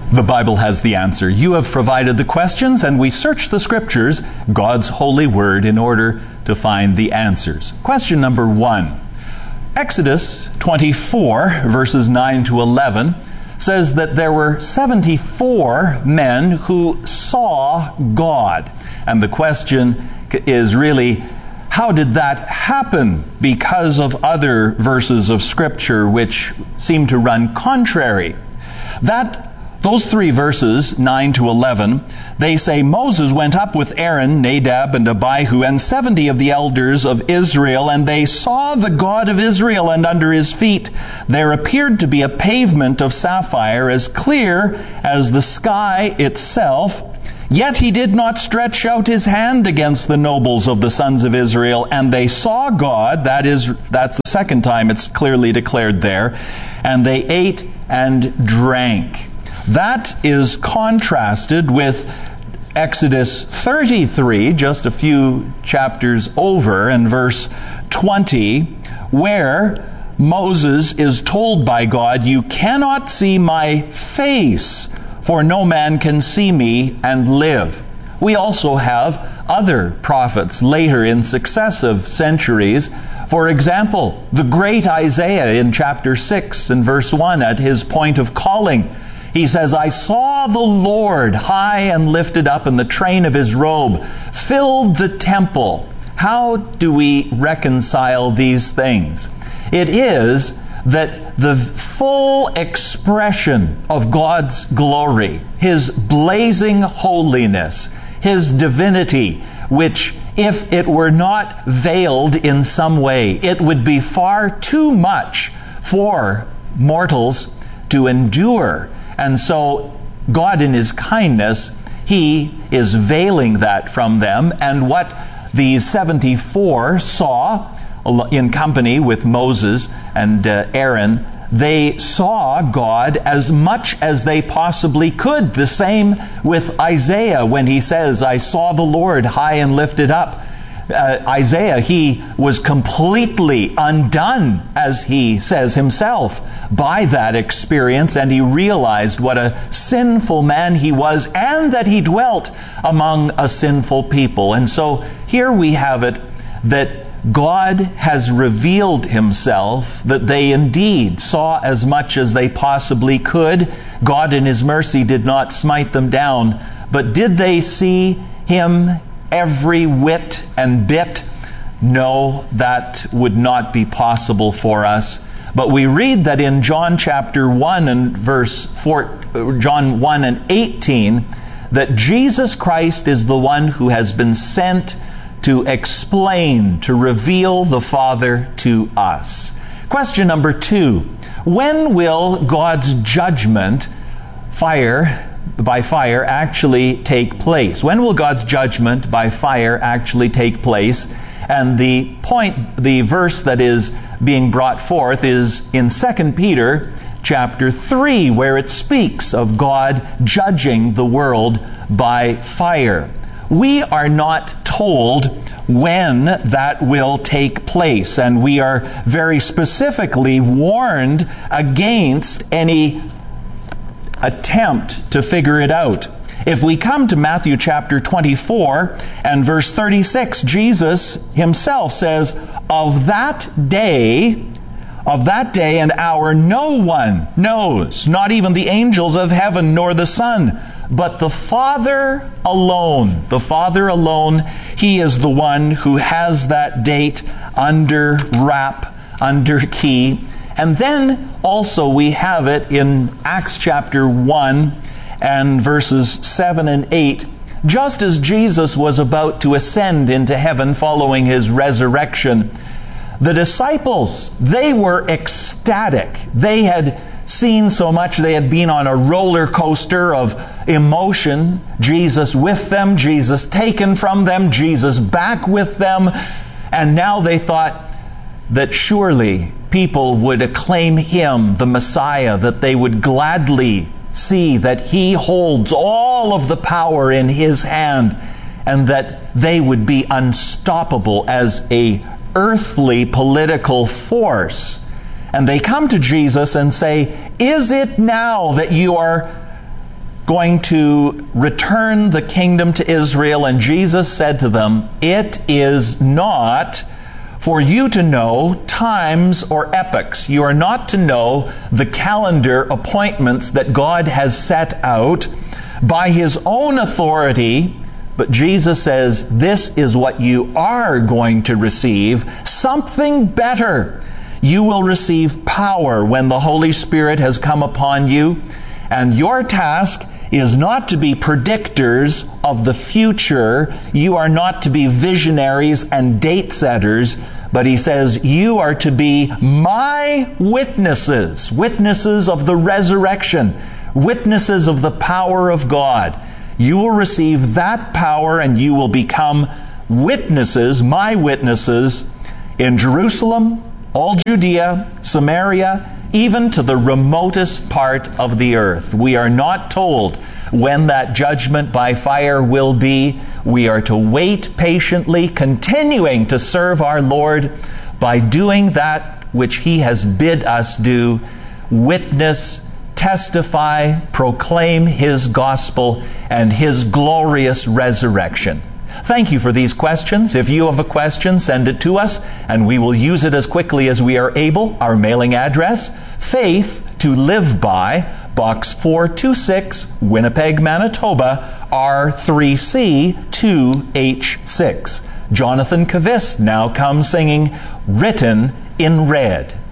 The Bible has the answer. You have provided the questions, and we search the Scriptures, God's holy word, in order to find the answers. Question number 1. Exodus 24, verses 9 to 11, says that there were 74 men who saw God. And the question is really, how did that happen? Because of other verses of Scripture which seem to run contrary. Those 3 verses, 9 to 11, they say, Moses went up with Aaron, Nadab, and Abihu, and 70 of the elders of Israel, and they saw the God of Israel, and under his feet there appeared to be a pavement of sapphire, as clear as the sky itself. Yet he did not stretch out his hand against the nobles of the sons of Israel, and they saw God. That's the second time it's clearly declared there. And they ate and drank. That is contrasted with Exodus 33, just a few chapters over, in verse 20, where Moses is told by God, "You cannot see my face, for no man can see me and live." We also have other prophets later in successive centuries. For example, the great Isaiah in chapter 6 and verse 1, at his point of calling, he says, "I saw the Lord high and lifted up, and the train of his robe filled the temple." How do we reconcile these things? It is that the full expression of God's glory, His blazing holiness, His divinity, which if it were not veiled in some way, it would be far too much for mortals to endure. And so God in His kindness, He is veiling that from them. And what these 74 saw in company with Moses and Aaron, they saw God as much as they possibly could. The same with Isaiah when he says, "I saw the Lord high and lifted up." Isaiah, he was completely undone, as he says himself, by that experience, and he realized what a sinful man he was, and that he dwelt among a sinful people. And so here we have it, that God has revealed Himself, that they indeed saw as much as they possibly could. God in His mercy did not smite them down, but did they see Him every whit and bit? No, that would not be possible for us. But we read that in John chapter 1 and verse 4, John 1 and 18, that Jesus Christ is the one who has been sent to explain, to reveal the Father to us. Question number 2. When will God's judgment by fire actually take place? When will God's judgment by fire actually take place? And the verse that is being brought forth is in 2 Peter chapter 3, where it speaks of God judging the world by fire. We are not told when that will take place, and we are very specifically warned against any attempt to figure it out. If we come to Matthew chapter 24 and verse 36, Jesus Himself says, of that day and hour no one knows, not even the angels of heaven nor the Son, but the Father alone. The Father alone, He is the one who has that date under wrap, under key. And then also we have it in Acts chapter 1 and verses 7 and 8. Just as Jesus was about to ascend into heaven following His resurrection, the disciples, they were ecstatic. They had seen so much. They had been on a roller coaster of emotion. Jesus with them, Jesus taken from them, Jesus back with them. And now they thought that surely people would acclaim Him, the Messiah, that they would gladly see that He holds all of the power in His hand, and that they would be unstoppable as a earthly political force. And they come to Jesus and say, "Is it now that you are going to return the kingdom to Israel, and Jesus said to them, "It is not for you to know times or epochs." You are not to know the calendar appointments that God has set out by His own authority. But Jesus says, this is what you are going to receive, something better. You will receive power when the Holy Spirit has come upon you, and your task is not to be predictors of the future. You are not to be visionaries and date setters, but He says you are to be my witnesses, witnesses of the resurrection, witnesses of the power of God. You will receive that power and you will become witnesses, my witnesses, in Jerusalem, all Judea, Samaria, even to the remotest part of the earth. We are not told when that judgment by fire will be. We are to wait patiently, continuing to serve our Lord by doing that which He has bid us do: witness, testify, proclaim His gospel and His glorious resurrection. Thank you for these questions. If you have a question, send it to us, and we will use it as quickly as we are able. Our mailing address, Faith to Live By, Box 426, Winnipeg, Manitoba, R3C 2H6. Jonathan Kavist now comes singing Written in Red.